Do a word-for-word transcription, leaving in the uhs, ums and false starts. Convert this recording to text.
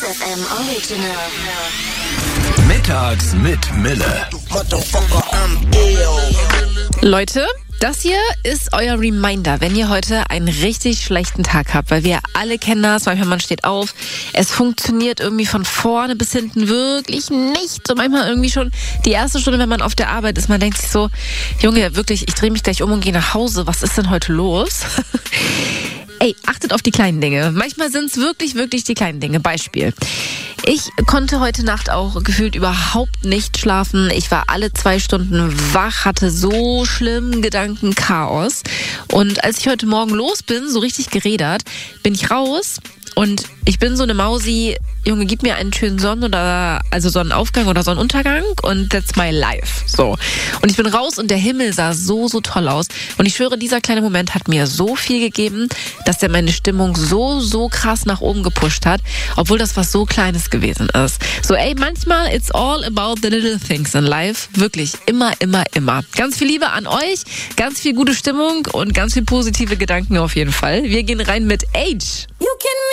F M Original. Mittags mit Mille. Leute, das hier ist euer Reminder, wenn ihr heute einen richtig schlechten Tag habt, weil wir alle kennen das, manchmal man steht auf, es funktioniert irgendwie von vorne bis hinten wirklich nicht, so manchmal irgendwie schon die erste Stunde, wenn man auf der Arbeit ist, man denkt sich so, Junge, wirklich, ich drehe mich gleich um und gehe nach Hause, was ist denn heute los? Ey, achtet auf die kleinen Dinge. Manchmal sind es wirklich, wirklich die kleinen Dinge. Beispiel. Ich konnte heute Nacht auch gefühlt überhaupt nicht schlafen. Ich war alle zwei Stunden wach, hatte so schlimmen Gedankenchaos. Und als ich heute Morgen los bin, so richtig gerädert, bin ich raus und ich bin so eine Mausi, Junge, gib mir einen schönen Sonnen- oder also Sonnenaufgang oder Sonnenuntergang und that's my life. So. Und ich bin raus und der Himmel sah so, so toll aus. Und ich schwöre, dieser kleine Moment hat mir so viel gegeben, dass der meine Stimmung so, so krass nach oben gepusht hat, obwohl das was so Kleines gewesen ist. So, ey, manchmal it's all about the little things in life. Wirklich, immer, immer, immer. Ganz viel Liebe an euch, ganz viel gute Stimmung und ganz viel positive Gedanken auf jeden Fall. Wir gehen rein mit Age. You can